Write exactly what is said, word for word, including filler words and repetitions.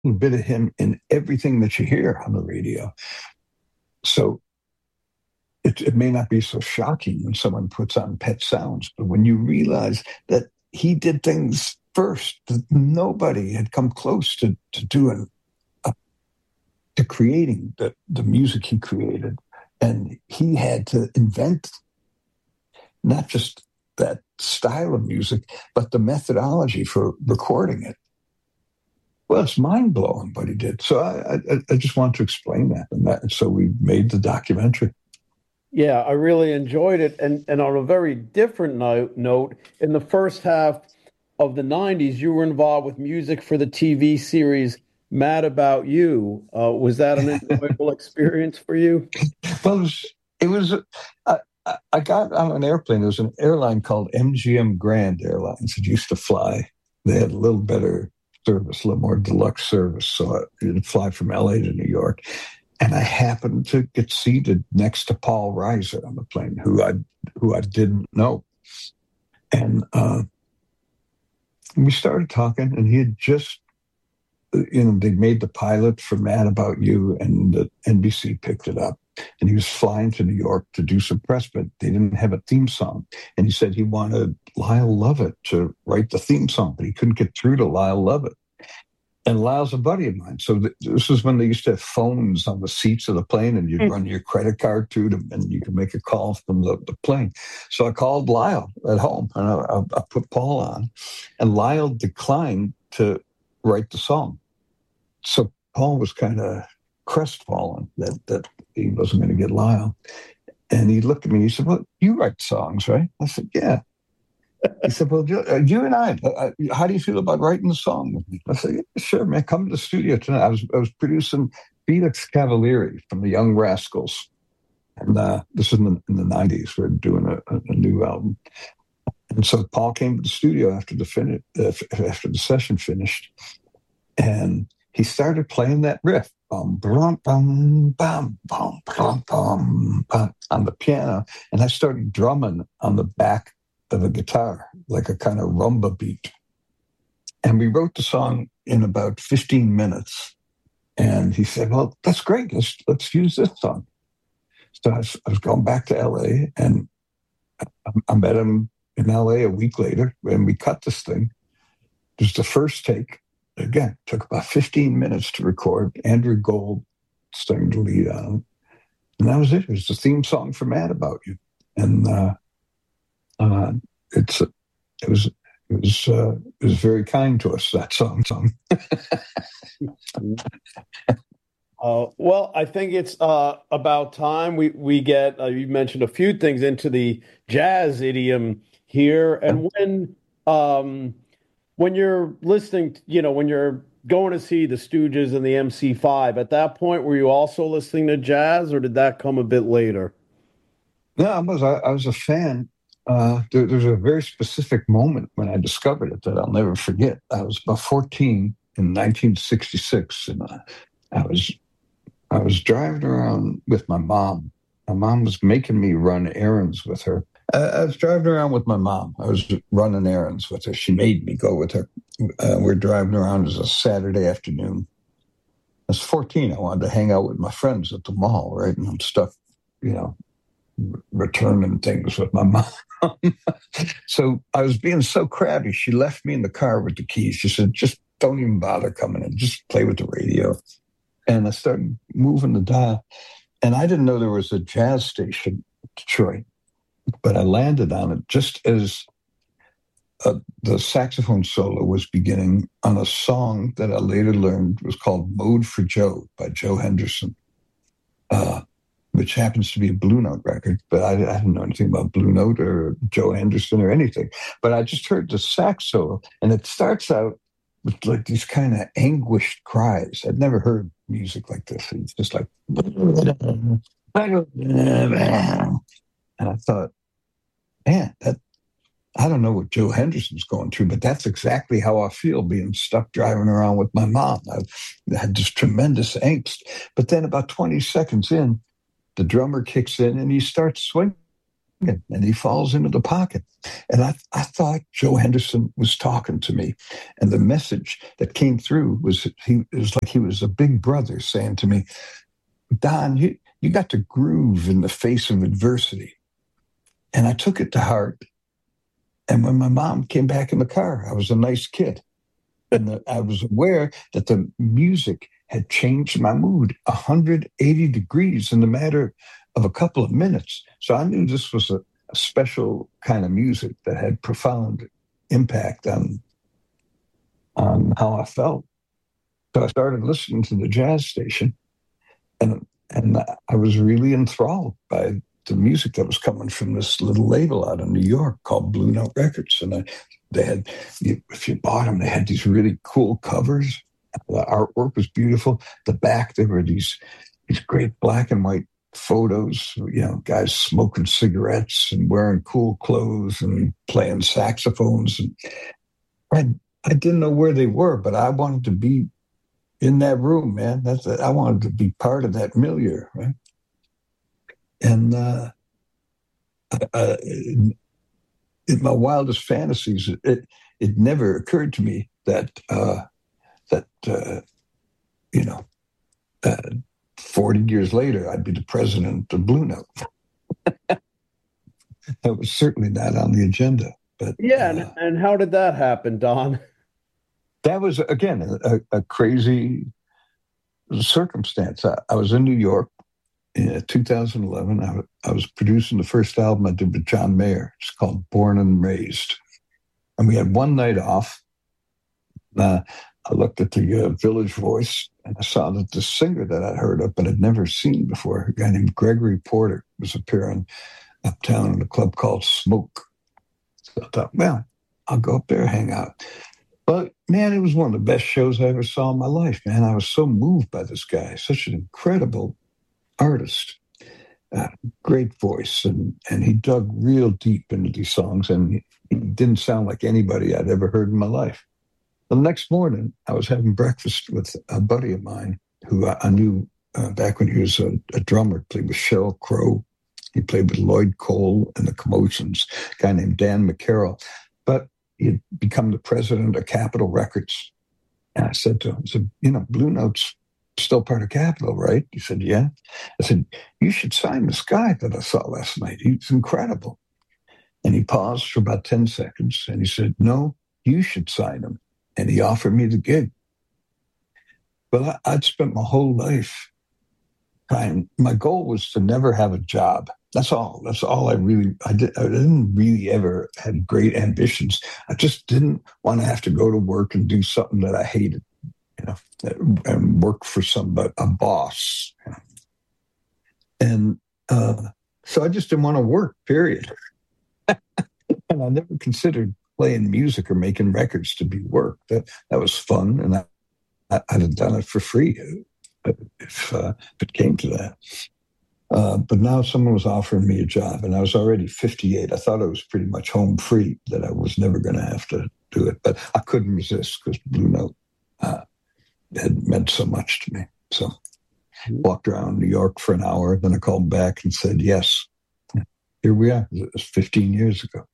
bit of him in everything that you hear on the radio. So it, it may not be so shocking when someone puts on Pet Sounds, but when you realize that he did things first that nobody had come close to, to doing, uh, to creating the, the music he created. And he had to invent not just that style of music, but the methodology for recording it. Well, it's mind-blowing what he did. So I, I, I just want to explain that. And that, so we made the documentary. Yeah, I really enjoyed it. And, and on a very different note, note, in the first half of the nineties, you were involved with music for the T V series Mad About You. Uh, was that an enjoyable experience for you? Well, it was, it was uh, I got on an airplane. There was an airline called M G M Grand Airlines that used to fly. They had a little better service, a little more deluxe service. So I would fly from L A to New York. And I happened to get seated next to Paul Reiser on the plane, who I who I didn't know. And uh, we started talking, and he had just, you know, they made the pilot for Mad About You, and the N B C picked it up. And he was flying to New York to do some press, but they didn't have a theme song. And he said he wanted Lyle Lovett to write the theme song, but he couldn't get through to Lyle Lovett. And Lyle's a buddy of mine. So th- this was when they used to have phones on the seats of the plane, and you'd mm. run your credit card to them, and you could make a call from the, the plane. So I called Lyle at home, and I, I, I put Paul on, and Lyle declined to write the song. So Paul was kind of crestfallen that, that he wasn't going to get Lyle. And he looked at me and he said, well, you write songs, right? I said, yeah. He said, well, you, you and I, uh, how do you feel about writing the song with me? I said, yeah, sure, man, come to the studio tonight. I was I was producing Felix Cavalieri from the Young Rascals. And uh, this is in the, in the nineties. We we're doing a, a new album. And so Paul came to the studio after the, fin- uh, after the session finished. And he started playing that riff. Bum, bum, bum, bum, bum, bum, bum, bum, on the piano. And I started drumming on the back of a guitar, like a kind of rumba beat. And we wrote the song in about fifteen minutes. And he said, well, that's great. Let's let's use this song. So I was, I was going back to L A, and I, I met him in L A a week later, and we cut this thing. It was the first take. Again, it took about fifteen minutes to record. Andrew Gold sang the lead on it. And that was it. It was the theme song for Mad About You. And uh, uh, it's uh, it was it was uh, it was very kind to us, that song. song. uh, well, I think it's uh, about time we we get. Uh, you mentioned a few things into the jazz idiom here, and when. Um, When you're listening, you know, when you're going to see the Stooges and the M C five, at that point, were you also listening to jazz, or did that come a bit later? No, I was. I, I was a fan. Uh, there, there's a very specific moment when I discovered it that I'll never forget. I was about fourteen in nineteen sixty-six, and uh, I was I was driving around with my mom. My mom was making me run errands with her. I was driving around with my mom. I was running errands with her. She made me go with her. Uh, we're driving around. It was a Saturday afternoon. I was fourteen. I wanted to hang out with my friends at the mall, right? And I'm stuck, you know, r- returning things with my mom. So I was being so crabby. She left me in the car with the keys. She said, just don't even bother coming in. Just play with the radio. And I started moving the dial. And I didn't know there was a jazz station in Detroit. But I landed on it just as uh, the saxophone solo was beginning on a song that I later learned was called Mode for Joe by Joe Henderson, uh, which happens to be a Blue Note record. But I, I didn't know anything about Blue Note or Joe Henderson or anything. But I just heard the sax solo, and it starts out with like these kind of anguished cries. I'd never heard music like this. It's just like... And I thought, man, that I don't know what Joe Henderson's going through, but that's exactly how I feel being stuck driving around with my mom. I had this tremendous angst. But then about twenty seconds in, the drummer kicks in and he starts swinging. and he falls into the pocket. And I, I thought Joe Henderson was talking to me. And the message that came through was he it was like he was a big brother saying to me, Don, you, you got to groove in the face of adversity. And I took it to heart. And when my mom came back in the car, I was a nice kid. And the, I was aware that the music had changed my mood one hundred eighty degrees in the matter of a couple of minutes. So I knew this was a, a special kind of music that had profound impact on, on how I felt. So I started listening to the jazz station, and and I was really enthralled by the music that was coming from this little label out of New York called Blue Note Records. And I, they had, if you bought them, they had these really cool covers. The artwork was beautiful. The back, there were these these great black and white photos, you know, guys smoking cigarettes and wearing cool clothes and playing saxophones. And I, I didn't know where they were, but I wanted to be in that room, man. That's I wanted to be part of that milieu, right? And uh, uh, in, in my wildest fantasies, it it never occurred to me that uh, that uh, you know, uh, forty years later, I'd be the president of Blue Note. That was certainly not on the agenda. But yeah, uh, and, and how did that happen, Don? That was again a, a crazy circumstance. I, I was in New York. In two thousand eleven, I, I was producing the first album I did with John Mayer. It's called Born and Raised. And we had one night off. Uh, I looked at the uh, Village Voice, and I saw that the singer that I'd heard of but had never seen before, a guy named Gregory Porter, was appearing uptown in a club called Smoke. So I thought, well, I'll go up there, hang out. But, man, it was one of the best shows I ever saw in my life, man. I was so moved by this guy, such an incredible artist, uh, great voice, and and he dug real deep into these songs, and he, he didn't sound like anybody I'd ever heard in my life. The next morning, I was having breakfast with a buddy of mine who I, I knew uh, back when he was a, a drummer, played with Sheryl Crow. He played with Lloyd Cole and the Commotions, a guy named Dan McCarroll. But he had become the president of Capitol Records. And I said to him, I said, you know, Blue Note's still part of Capitol, right? He said, yeah. I said, you should sign this guy that I saw last night. He's incredible. And he paused for about ten seconds, and he said, no, you should sign him. And he offered me the gig. Well, I, I'd spent my whole life trying. My goal was to never have a job. That's all. That's all I really, I, did, I didn't really ever have great ambitions. I just didn't want to have to go to work and do something that I hated. You know, and work for somebody, a boss. You know. And uh, so I just didn't want to work, period. And I never considered playing music or making records to be work. That that was fun, and I, I'd have done it for free if, uh, if it came to that. Uh, but now someone was offering me a job, and I was already fifty-eight. I thought I was pretty much home free, that I was never going to have to do it. But I couldn't resist because Blue Note uh, had meant so much to me. So I walked around New York for an hour. Then I called back and said, yes, here we are. It was fifteen years ago.